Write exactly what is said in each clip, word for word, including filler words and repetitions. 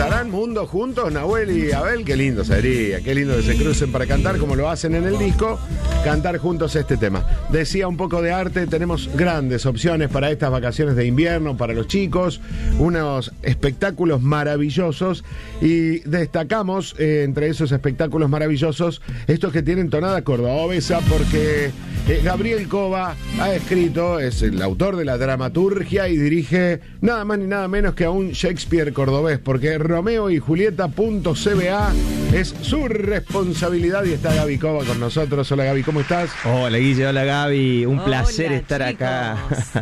¿Cantarán Mundo juntos, Nahuel y Abel? Qué lindo sería, qué lindo que se crucen para cantar como lo hacen en el disco, cantar juntos este tema. Decía un poco de arte, tenemos grandes opciones para estas vacaciones de invierno, para los chicos, unos espectáculos maravillosos y destacamos eh, entre esos espectáculos maravillosos estos que tienen tonada cordobesa porque eh, Gabriel Cova ha escrito, es el autor de la dramaturgia y dirige nada más ni nada menos que a un Shakespeare cordobés, porque Romeo y Julieta punto c b a es su responsabilidad y está Gaby Cova con nosotros. Hola Gaby, ¿cómo estás? Hola Guille, hola Gaby, un Hola, placer estar chicos. acá.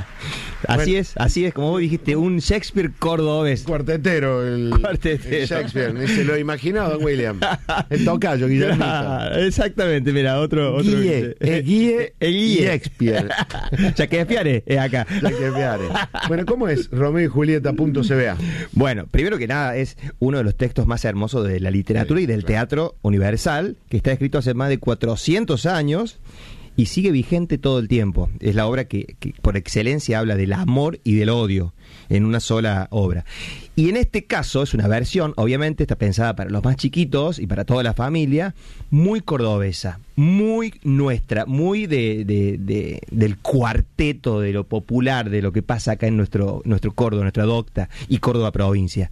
Así Bueno. es, así es, como vos dijiste, un Shakespeare cordobés. Cuartetero, el, Cuartetero. el Shakespeare, ni se lo imaginó don William. El tocayo, Guillermo. Ah, exactamente, mira, otro... otro Guille, eh, Guille El Guille. Shakespeare. Ya que fiare, es acá. Ya que fiare. Bueno, ¿cómo es Romeo y Julieta punto c b a? Bueno, primero que nada es uno de los textos más hermosos de la literatura Sí, y del claro. teatro universal, que está escrito hace más de cuatrocientos años y sigue vigente todo el tiempo. Es la obra que, que por excelencia habla del amor y del odio en una sola obra. Y en este caso es una versión, obviamente está pensada para los más chiquitos y para toda la familia, muy cordobesa, muy nuestra, muy de, de, de, del cuarteto, de lo popular, de lo que pasa acá en nuestro, nuestro Córdoba, nuestra docta y Córdoba provincia.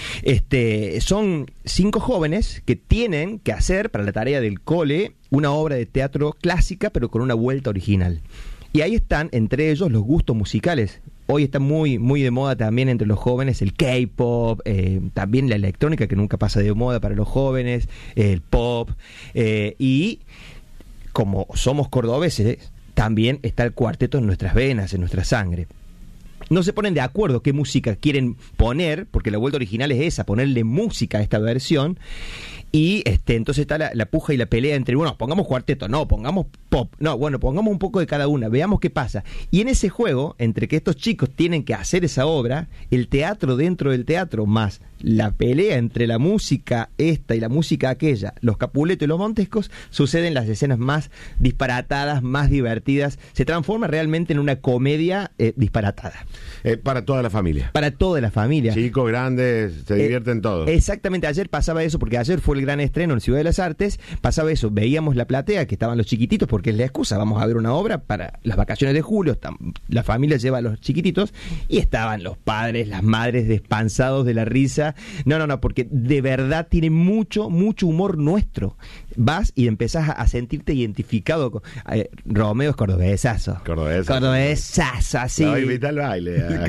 Este, son cinco jóvenes que tienen que hacer para la tarea del cole una obra de teatro clásica pero con una vuelta original. Y ahí están entre ellos los gustos musicales. Hoy está muy, muy de moda también entre los jóvenes el K-pop, eh, también la electrónica que nunca pasa de moda para los jóvenes, el pop, eh, y como somos cordobeses, también está el cuarteto en nuestras venas, en nuestra sangre. No se ponen de acuerdo qué música quieren poner, porque la vuelta original es esa, ponerle música a esta versión. Y este, entonces está la, la puja y la pelea entre, bueno, pongamos cuarteto, no, pongamos pop, no, bueno, pongamos un poco de cada una, veamos qué pasa. Y en ese juego, entre que estos chicos tienen que hacer esa obra, el teatro dentro del teatro, más la pelea entre la música esta y la música aquella, los Capuletos y los Montescos, suceden las escenas más disparatadas, más divertidas, se transforma realmente en una comedia eh, disparatada. Eh, para toda la familia. Para toda la familia. Chicos, grandes, se divierten Eh, todos. Exactamente, ayer pasaba eso, porque ayer fue el gran estreno en Ciudad de las Artes, pasaba eso, veíamos la platea, que estaban los chiquititos, porque es la excusa, vamos a ver una obra para las vacaciones de julio, tam- la familia lleva a los chiquititos, y estaban los padres, las madres despansados de la risa. No, no, no, porque de verdad tiene mucho, mucho humor nuestro. Vas y empezás a, a sentirte identificado con... eh, Romeo es cordobesazo. Cordobesazo. Cordobesazo, así. La voy a invitar al baile.